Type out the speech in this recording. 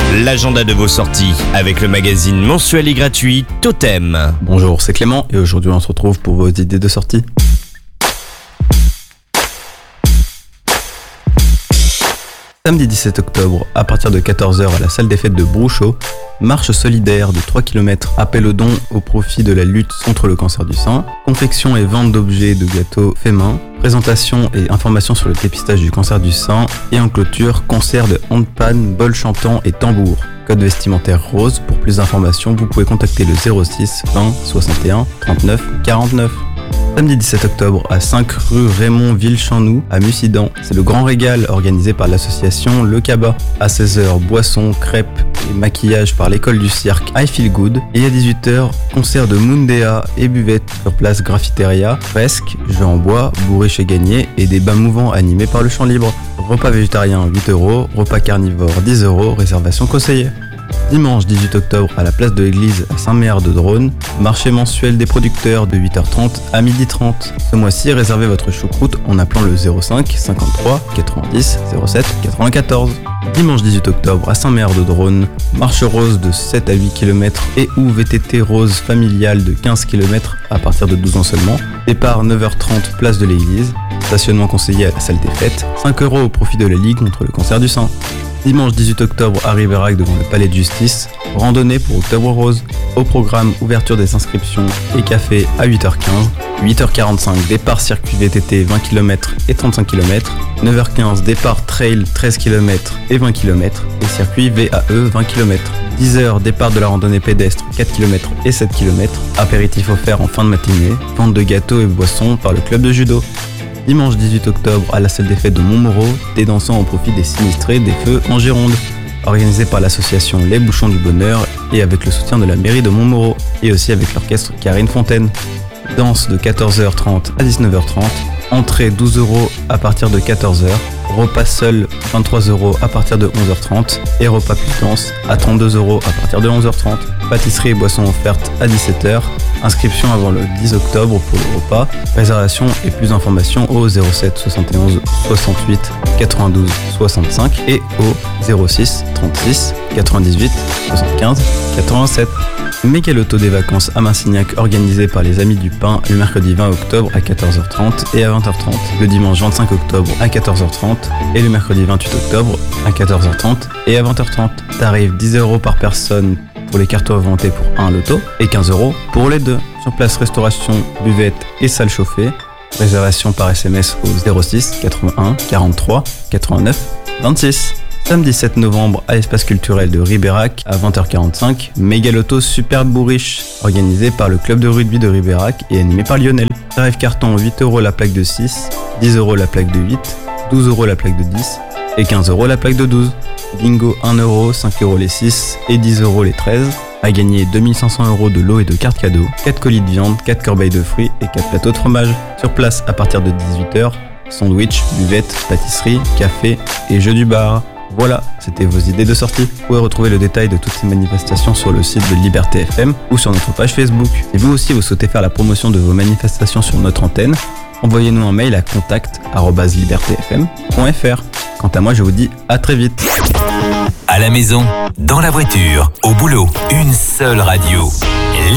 L'agenda de vos sorties avec le magazine mensuel et gratuit Totem. Bonjour, c'est Clément et aujourd'hui on se retrouve pour vos idées de sortie. Samedi 17 octobre, à partir de 14h à la salle des fêtes de Brouchot, marche solidaire de 3 km, appel aux dons au profit de la lutte contre le cancer du sein, confection et vente d'objets de gâteaux faits main, présentation et information sur le dépistage du cancer du sein et en clôture, concert de handpan, bol chantant et tambour. Code vestimentaire rose. Pour plus d'informations, vous pouvez contacter le 06 20 61 39 49. Samedi 17 octobre à 5 rue Raymond Villechampnoux à Mussidan, c'est le grand régal organisé par l'association Le Cabas. À 16h, boissons, crêpes et maquillage par l'école du cirque I Feel Good. Et à 18h, concert de Mundea et buvette sur place Graffiteria, fresques, jeux en bois, bourriche et gagné et des bains mouvants animés par le champ libre. Repas végétarien 8€, repas carnivore 10€, réservation conseillée. Dimanche 18 octobre à la place de l'église à Saint-Méard-de-Drône, marché mensuel des producteurs de 8h30 à 12h30. Ce mois-ci, réservez votre choucroute en appelant le 05 53 90 07 94. Dimanche 18 octobre à Saint-Méard-de-Drône, marche rose de 7 à 8 km et ou VTT rose familiale de 15 km à partir de 12 ans seulement. Départ 9h30 place de l'église, stationnement conseillé à la salle des fêtes, 5€ au profit de la Ligue contre le cancer du sein. Dimanche 18 octobre à Ribérac devant le palais de justice, randonnée pour Octobre Rose. Au programme, ouverture des inscriptions et café à 8h15, 8h45 départ circuit VTT 20 km et 35 km, 9h15 départ trail 13 km et 20 km et circuit VAE 20 km. 10h départ de la randonnée pédestre 4 km et 7 km, apéritif offert en fin de matinée, vente de gâteaux et boissons par le club de judo. Dimanche 18 octobre à la salle des fêtes de Montmoreau, des dansants au profit des sinistrés des feux en Gironde, organisé par l'association Les Bouchons du Bonheur et avec le soutien de la mairie de Montmoreau et aussi avec l'orchestre Karine Fontaine. Danse de 14h30 à 19h30, entrée 12€ à partir de 14h, repas seul 23€ à partir de 11h30 et repas plus danse à 32€ à partir de 11h30. Pâtisserie et boissons offertes à 17h. Inscription avant le 10 octobre pour le repas. Réservation et plus d'informations au 07 71 68 92 65 et au 06 36 98 75 87. Méga Loto des vacances à Massignac organisé par les Amis du Pain le mercredi 20 octobre à 14h30 et à 20h30, le dimanche 25 octobre à 14h30 et le mercredi 28 octobre à 14h30 et à 20h30. Tarif 10€ par personne pour les cartons inventés pour un loto et 15€ pour les deux. Sur place, restauration, buvette et salle chauffée. Réservation par SMS au 06 81 43 89 26. Samedi 7 novembre à l'espace culturel de Ribérac à 20h45, Méga Loto Super Bourriche, organisé par le club de rugby de Ribérac et animé par Lionel. Tarif carton 8€ la plaque de 6, 10€ la plaque de 8, 12€ la plaque de 10 et 15€ la plaque de 12. Bingo 1€, 5€ les 6 et 10€ les 13. À gagner 2500€ de lots et de cartes cadeaux, 4 colis de viande, 4 corbeilles de fruits et 4 plateaux de fromage. Sur place à partir de 18h, sandwich, buvette, pâtisserie, café et jeux du bar. Voilà, c'était vos idées de sortie. Vous pouvez retrouver le détail de toutes ces manifestations sur le site de Liberté FM ou sur notre page Facebook. Si vous aussi vous souhaitez faire la promotion de vos manifestations sur notre antenne, envoyez-nous un mail à contact@libertefm.fr. Quant à moi, je vous dis à très vite. À la maison, dans la voiture, au boulot, une seule radio.